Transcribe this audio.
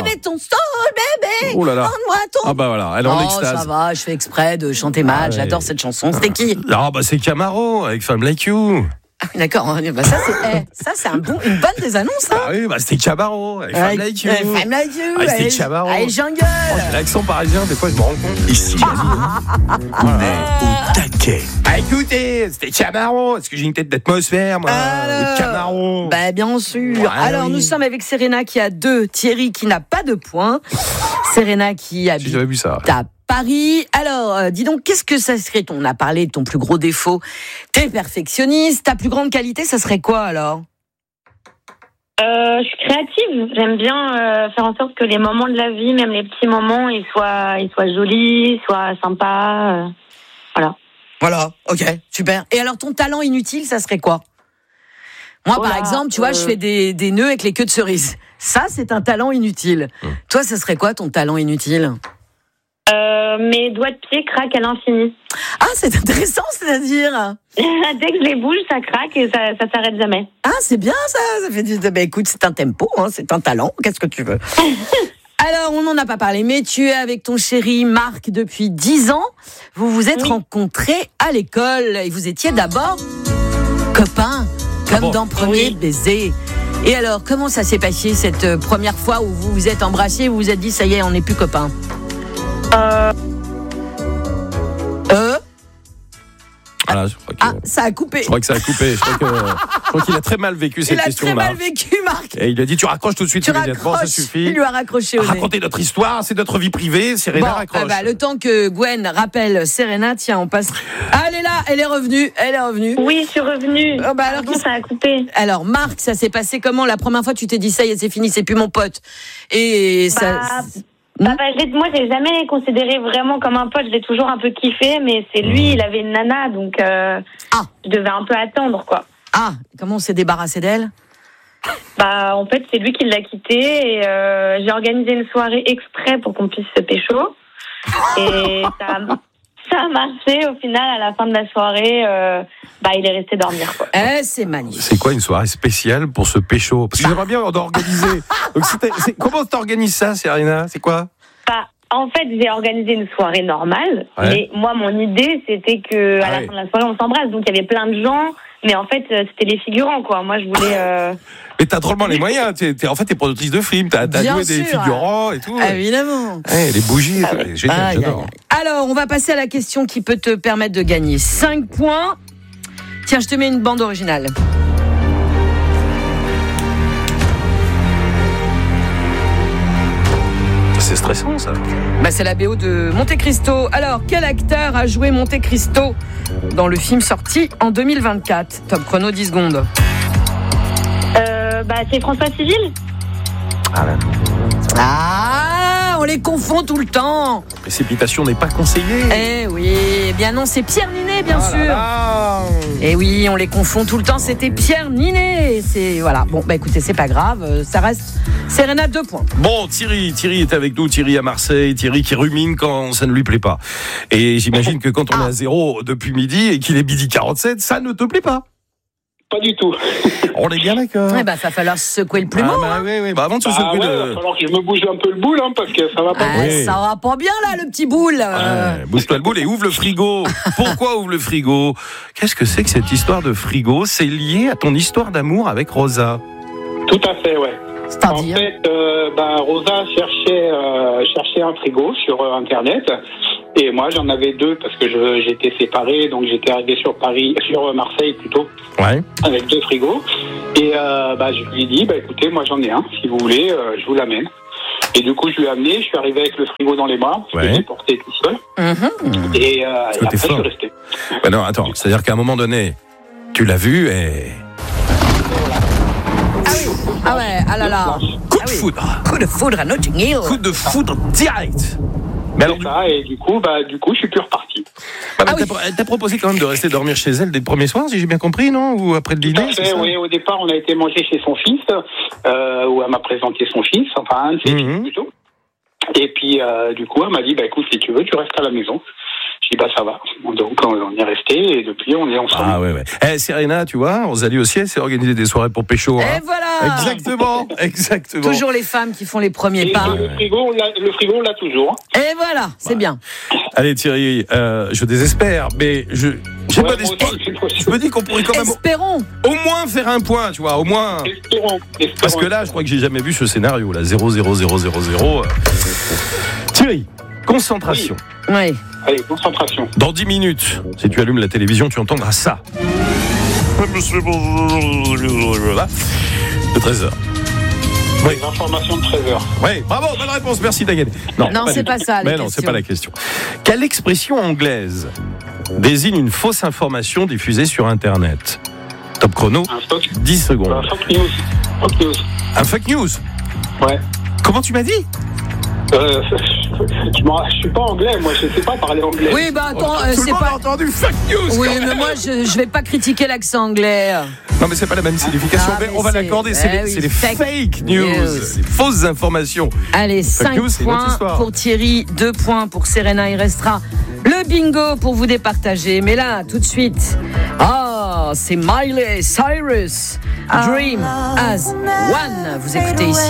bébé, ton soul, bébé. Oh là là. Rends-moi ton. Ah bah voilà, elle est en extase. Ça va, je fais exprès de chanter mal. J'adore cette chanson. C'était qui? Ah bah c'est Camaro avec Femme Like You. Ah oui, d'accord. Bah, ça c'est une bonne des annonces. Hein. Ah oui, bah c'était Camaro avec Femme Like You. Femme Like You. Ah, c'était Camaro. Allez, jungle. L'accent parisien, des fois je me rends compte. Ici, on est au taquet. Ah écoutez, c'était Camaro. Est-ce que j'ai une tête d'atmosphère, moi? Ou de Camaro? Bah bien sûr. Ouais, alors nous sommes avec Serena qui a 2, Thierry qui n'a pas de points. Serena qui habite J'ai jamais vu ça. à Paris. Alors, dis donc, qu'est-ce que ça serait? On a parlé de ton plus gros défaut. T'es perfectionniste. Ta plus grande qualité, ça serait quoi alors? Je suis créative. J'aime bien faire en sorte que les moments de la vie, même les petits moments, ils soient jolis, soient sympas. Voilà, ok, super. Et alors, ton talent inutile, ça serait quoi? Moi, par exemple, tu vois, je fais des nœuds avec les queues de cerises. Ça, c'est un talent inutile. Toi, ça serait quoi ton talent inutile? Mes doigts de pied craquent à l'infini. Ah, c'est intéressant, c'est-à-dire? Dès que je les bouge, ça craque et ça s'arrête jamais. Ah, c'est bien ça fait du... Bah, écoute, c'est un tempo, hein, c'est un talent, qu'est-ce que tu veux? Alors, on n'en a pas parlé, mais tu es avec ton chéri Marc depuis 10 ans. Vous vous êtes rencontrés à l'école et vous étiez d'abord copains, comme dans Premier baiser. Et alors, comment ça s'est passé cette première fois où vous vous êtes embrassés, vous vous êtes dit, ça y est, on n'est plus copains? Voilà, je crois que... ça a coupé. Je crois que ça a coupé. Je crois qu'il a très mal vécu cette question-là. Il a très mal vécu, Marc. Et il a dit, tu raccroches tout de suite immédiatement, ça suffit. Il lui a raccroché au nez. Raconter notre histoire, c'est notre vie privée. Serena raccroche. Le temps que Gwen rappelle Serena, tiens, on passe. Ah, elle est là, elle est revenue. Oui, je suis revenue. Alors, ça a coupé. Alors, Marc, ça s'est passé comment? La première fois, tu t'es dit, ça y est, c'est fini, c'est plus mon pote. Et ça... moi, j'ai jamais considéré vraiment comme un pote. Je l'ai toujours un peu kiffé, mais c'est lui, il avait une nana, donc je devais un peu attendre, quoi. Ah, comment on s'est débarrassé d'elle? En fait, c'est lui qui l'a quittée et j'ai organisé une soirée exprès pour qu'on puisse se pécho. Et ça a marché. Au final, à la fin de la soirée, il est resté dormir, quoi. C'est magnifique. C'est quoi une soirée spéciale pour ce pécho? Parce que j'aimerais bien organiser. Donc, comment t'organises ça, Serena? C'est quoi? En fait, j'ai organisé une soirée normale, mais moi, mon idée, c'était que à la fin de la soirée, on s'embrasse. Donc, il y avait plein de gens, mais en fait, c'était les figurants, quoi. Moi, je voulais... Mais t'as drôlement les moyens. T'es productrice de films, t'as loué des figurants et tout. Évidemment. Les bougies, génial, j'adore. Alors, on va passer à la question qui peut te permettre de gagner 5 points. Tiens, je te mets une bande originale. C'est stressant, ça. C'est la BO de Monte Cristo. Alors, quel acteur a joué Monte Cristo dans le film sorti en 2024? Top chrono, 10 secondes. C'est François Civil. On les confond tout le temps. Précipitation n'est pas conseillée. Eh oui, bien non, c'est Pierre Ninet, bien sûr. Eh oui, on les confond tout le temps, c'était Pierre Ninet. Voilà. Bon, écoutez, c'est pas grave, ça reste Serena 2 points. Bon, Thierry est avec nous, Thierry à Marseille, Thierry qui rumine quand ça ne lui plaît pas. Et j'imagine que quand on est à 0 depuis midi et qu'il est midi 47, ça ne te plaît pas. Pas du tout. On est bien d'accord. Va falloir se secouer le plumeau. Oui. Avant de se secouer il va falloir que je me bouge un peu le boule, parce que ça va pas. Ça va pas bien là, le petit boule. Bouge-toi le boule et ouvre le frigo. Pourquoi ouvre le frigo? Qu'est-ce que c'est que cette histoire de frigo? C'est lié à ton histoire d'amour avec Rosa. Tout à fait, ouais. C'est-à-dire? En fait, Rosa cherchait un frigo sur Internet. Et moi, j'en avais 2 parce que j'étais séparé, donc j'étais arrivé sur Marseille plutôt, avec 2 frigos. Et je lui ai dit, écoutez, moi j'en ai un, si vous voulez, je vous l'amène. Et du coup, je lui ai amené, je suis arrivé avec le frigo dans les bras, parce que j'ai porté tout seul. Et après, je suis resté. Non, attends, c'est-à-dire qu'à un moment donné, tu l'as vu et... Coup de foudre. Coup de foudre à Notting Hill. Coup de foudre direct. Mais alors, et du coup, je suis plus reparti. Elle t'a proposé quand même de rester dormir chez elle dès le premier soir, si j'ai bien compris, non? Ou après le dîner? Tout à fait, oui. Au départ, on a été manger chez son fils, où elle m'a présenté son fils, enfin un de ses fils plutôt. Et puis, du coup, elle m'a dit, écoute, si tu veux, tu restes à la maison. Je dis ça va. Donc on est resté et depuis on est ensemble. Ah ouais. Serena, tu vois, Rosalie aussi, elle s'est organisée des soirées pour pécho. Et voilà. Exactement. Toujours les femmes qui font les premiers pas. Le frigo, on l'a toujours. Et voilà, c'est bien. Allez Thierry, je désespère, mais j'ai pas d'espoir. Je me dis qu'on pourrait quand même Espérons. au moins faire un point, tu vois, au moins. Espérons. Parce que là, je crois que j'ai jamais vu ce scénario, là, 0-0-0-0-0-0. Thierry, concentration. Oui. Allez, concentration. Dans 10 minutes, si tu allumes la télévision, tu entendras ça. De 13h. Oui. Les informations de 13h. Oui, bravo, bonne réponse, merci d'Agade. Non, c'est pas ça. Mais non, c'est pas la question. Quelle expression anglaise désigne une fausse information diffusée sur Internet? Top chrono, 10 secondes. Fake news. Un fake news? Ouais. Comment tu m'as dit? Je suis pas anglais, moi je sais pas parler anglais. Oui, attends, tout c'est le monde pas a entendu fake news. Oui, mais moi je vais pas critiquer l'accent anglais. Non, mais c'est pas la même signification. Mais on va l'accorder, c'est les fake news, les fausses informations. Allez, 5 points pour Thierry, 2 points pour Serena. Il restera le bingo pour vous départager. Mais là, tout de suite, c'est Miley Cyrus, Dream as One. Vous écoutez ici